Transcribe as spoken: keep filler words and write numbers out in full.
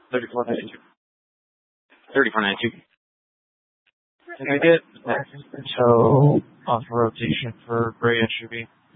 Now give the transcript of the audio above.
thirty-four ninety-two. thirty-four ninety-two. Can I get so off rotation for Bray and Shuby?